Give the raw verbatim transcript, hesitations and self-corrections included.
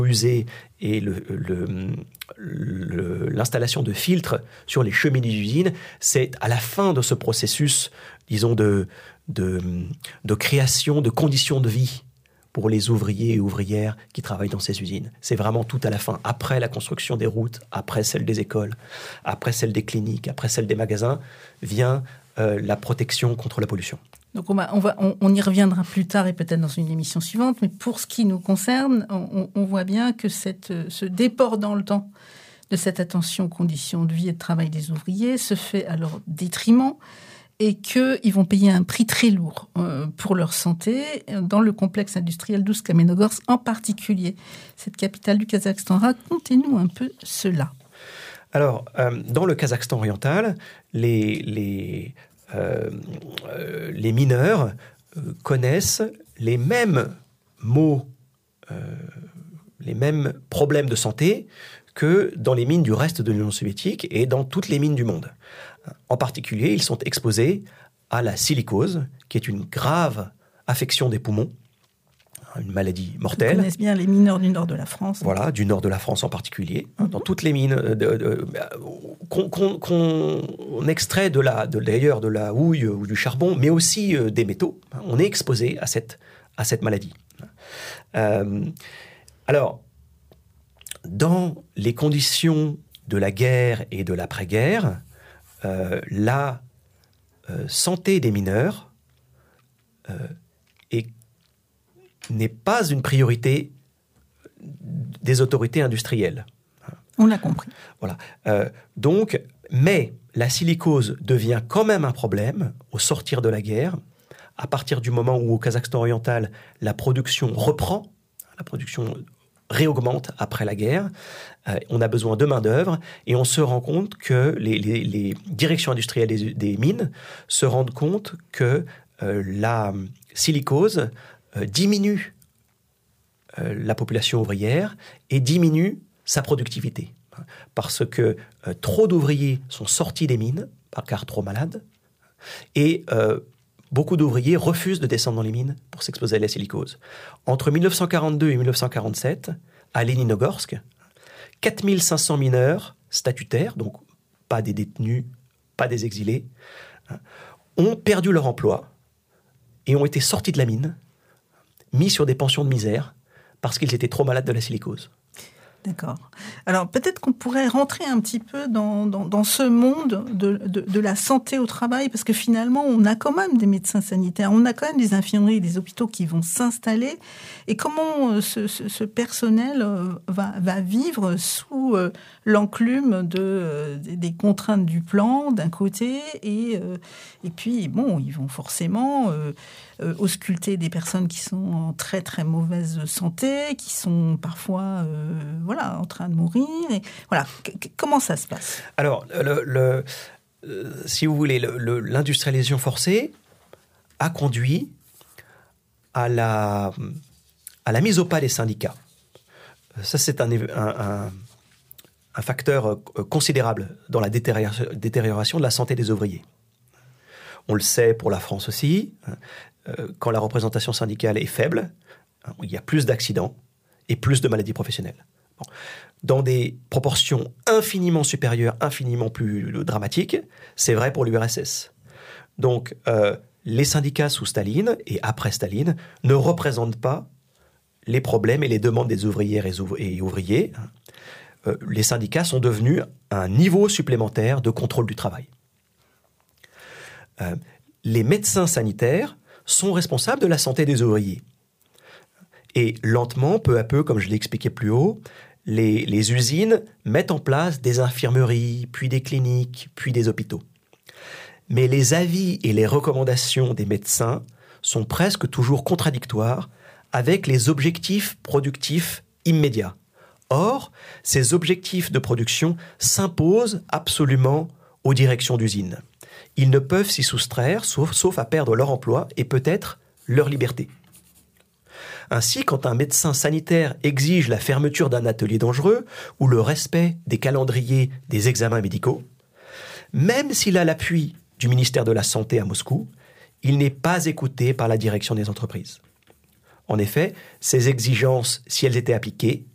usées et le, le, le, l'installation de filtres sur les cheminées d'usine, c'est à la fin de ce processus, disons, de, de, de création de conditions de vie pour les ouvriers et ouvrières qui travaillent dans ces usines. C'est vraiment tout à la fin, après la construction des routes, après celle des écoles, après celle des cliniques, après celle des magasins, vient euh, la protection contre la pollution. Donc on, va, on, va, on, on y reviendra plus tard et peut-être dans une émission suivante, mais pour ce qui nous concerne, on, on voit bien que cette, ce déport dans le temps de cette attention aux conditions de vie et de travail des ouvriers se fait à leur détriment, et qu'ils vont payer un prix très lourd euh, pour leur santé dans le complexe industriel d'Oust-Kamenogorsk en particulier. Cette capitale du Kazakhstan, racontez-nous un peu cela. Alors, euh, dans le Kazakhstan oriental, les, les, euh, euh, les mineurs euh, connaissent les mêmes maux, euh, les mêmes problèmes de santé que dans les mines du reste de l'Union soviétique et dans toutes les mines du monde. En particulier, ils sont exposés à la silicose, qui est une grave affection des poumons, une maladie mortelle. Vous connaissez bien les mineurs du nord de la France. Voilà, du nord de la France en particulier. Mm-hmm. Dans toutes les mines de, de, de, qu'on, qu'on, qu'on extrait de la, de, d'ailleurs de la houille ou du charbon, mais aussi euh, des métaux, on est exposé à cette, à cette maladie. Euh, alors, dans les conditions de la guerre et de l'après-guerre, Euh, la euh, santé des mineurs euh, est, n'est pas une priorité des autorités industrielles. On l'a compris. Voilà. Euh, donc, mais la silicose devient quand même un problème au sortir de la guerre, à partir du moment où au Kazakhstan oriental, la production reprend, la production réaugmente après la guerre, euh, on a besoin de main-d'œuvre et on se rend compte que les, les, les directions industrielles des, des mines se rendent compte que euh, la silicose euh, diminue euh, la population ouvrière et diminue sa productivité. Parce que euh, trop d'ouvriers sont sortis des mines, car trop malades, et euh, beaucoup d'ouvriers refusent de descendre dans les mines pour s'exposer à la silicose. Entre dix-neuf cent quarante-deux et dix-neuf cent quarante-sept, à Leninogorsk, quatre mille cinq cents mineurs statutaires, donc pas des détenus, pas des exilés, ont perdu leur emploi et ont été sortis de la mine, mis sur des pensions de misère, parce qu'ils étaient trop malades de la silicose. D'accord. Alors, peut-être qu'on pourrait rentrer un petit peu dans, dans, dans ce monde de, de, de la santé au travail, parce que finalement, on a quand même des médecins sanitaires, on a quand même des infirmeries et des hôpitaux qui vont s'installer. Et comment ce, ce, ce personnel va, va vivre sous l'enclume de, des contraintes du plan, d'un côté, et, et puis, bon, ils vont forcément euh, ausculter des personnes qui sont en très, très mauvaise santé, qui sont parfois... Euh, Voilà, en train de mourir. Et voilà. Comment ça se passe ? Alors, le, le, euh, si vous voulez, le, le, l'industrialisation forcée a conduit à la, à la mise au pas des syndicats. Ça, c'est un, un, un, un facteur considérable dans la détérioration de la santé des ouvriers. On le sait pour la France aussi. Quand la représentation syndicale est faible, il y a plus d'accidents et plus de maladies professionnelles. Dans des proportions infiniment supérieures, infiniment plus dramatiques, c'est vrai pour l'U R S S. Donc, euh, les syndicats sous Staline et après Staline ne représentent pas les problèmes et les demandes des ouvrières et, ouvri- et ouvriers. Euh, les syndicats sont devenus un niveau supplémentaire de contrôle du travail. Euh, les médecins sanitaires sont responsables de la santé des ouvriers. Et lentement, peu à peu, comme je l'ai expliqué plus haut, Les, les usines mettent en place des infirmeries, puis des cliniques, puis des hôpitaux. Mais les avis et les recommandations des médecins sont presque toujours contradictoires avec les objectifs productifs immédiats. Or, ces objectifs de production s'imposent absolument aux directions d'usines. Ils ne peuvent s'y soustraire, sauf, sauf à perdre leur emploi et peut-être leur liberté. Ainsi, quand un médecin sanitaire exige la fermeture d'un atelier dangereux ou le respect des calendriers des examens médicaux, même s'il a l'appui du ministère de la Santé à Moscou, il n'est pas écouté par la direction des entreprises. En effet, ces exigences, si elles étaient appliquées,